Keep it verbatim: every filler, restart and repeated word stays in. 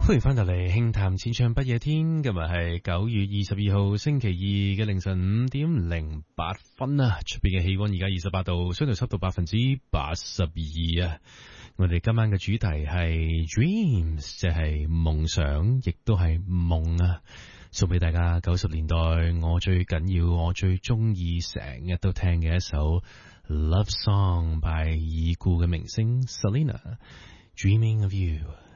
歡迎翻到嚟輕談淺唱不夜天，今日係九月二十二號星期二嘅凌晨五點零八分啊！出邊嘅氣溫而家二十八度，相對濕度百分之八十二啊！我哋今晚嘅主題係 Dreams，即係夢想，亦都係夢啊！送俾大家九十年代我最緊要、我最中意、成日都聽嘅一首 Love Song by 已故嘅明星 Selena，Dreaming of You。